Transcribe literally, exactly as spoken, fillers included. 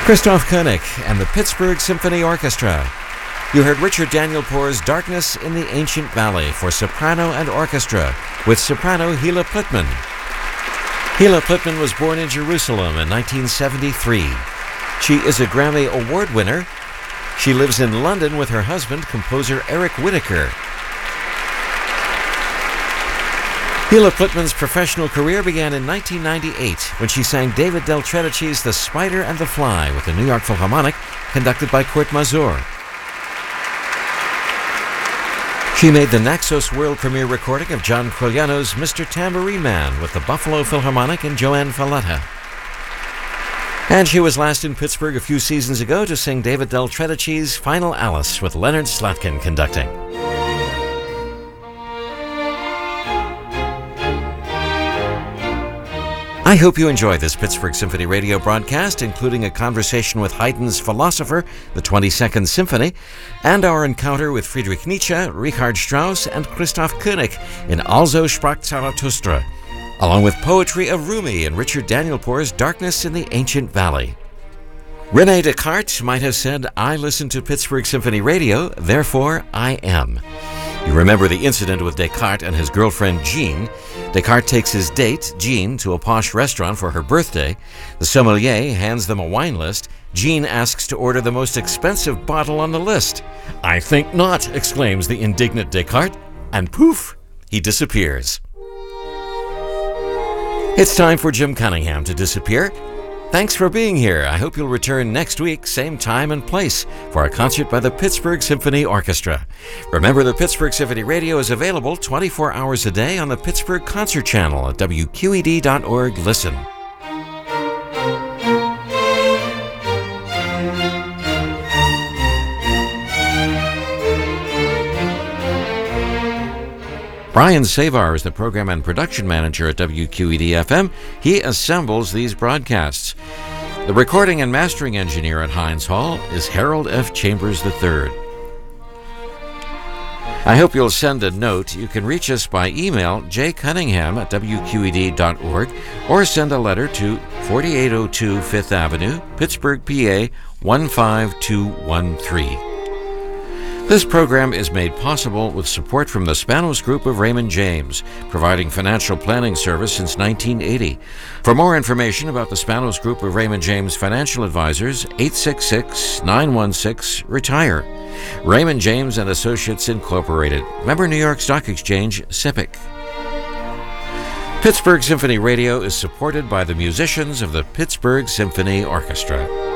Christoph Koenig and the Pittsburgh Symphony Orchestra. You heard Richard Danielpour's Darkness in the Ancient Valley for soprano and orchestra with soprano Hila Plittman. Hila Plittman was born in Jerusalem in nineteen seventy-three. She is a Grammy Award winner. She lives in London with her husband, composer Eric Whittaker. Hila Plittman's professional career began in nineteen ninety-eight when she sang David Del Tredici's The Spider and the Fly with the New York Philharmonic, conducted by Kurt Masur. She made the Naxos world premiere recording of John Quiliano's Mister Tambourine Man with the Buffalo Philharmonic and Joanne Falletta. And she was last in Pittsburgh a few seasons ago to sing David Del Tredici's Final Alice with Leonard Slatkin conducting. I hope you enjoyed this Pittsburgh Symphony Radio broadcast, including a conversation with Haydn's Philosopher, the twenty-second Symphony, and our encounter with Friedrich Nietzsche, Richard Strauss, and Christoph Koenig in Also sprach Zarathustra, along with poetry of Rumi and Richard Danielpour's Darkness in the Ancient Valley. René Descartes might have said, "I listen to Pittsburgh Symphony Radio, therefore I am." You remember the incident with Descartes and his girlfriend Jean. Descartes takes his date, Jean, to a posh restaurant for her birthday. The sommelier hands them a wine list. Jean asks to order the most expensive bottle on the list. "I think not," exclaims the indignant Descartes, and poof, he disappears. It's time for Jim Cunningham to disappear. Thanks for being here. I hope you'll return next week, same time and place, for a concert by the Pittsburgh Symphony Orchestra. Remember, the Pittsburgh Symphony Radio is available twenty-four hours a day on the Pittsburgh Concert Channel at W Q E D dot org. Listen. Brian Savar is the program and production manager at W Q E D F M. He assembles these broadcasts. The recording and mastering engineer at Heinz Hall is Harold F. Chambers the third. I hope you'll send a note. You can reach us by email, j cunningham at W Q E D dot org, or send a letter to forty-eight oh two Fifth Avenue, Pittsburgh, P A one five two one three. This program is made possible with support from the Spanos Group of Raymond James, providing financial planning service since nineteen eighty. For more information about the Spanos Group of Raymond James Financial Advisors, eight six six, nine one six, RETIRE. Raymond James and Associates Incorporated. Member New York Stock Exchange, SIPC. Pittsburgh Symphony Radio is supported by the musicians of the Pittsburgh Symphony Orchestra.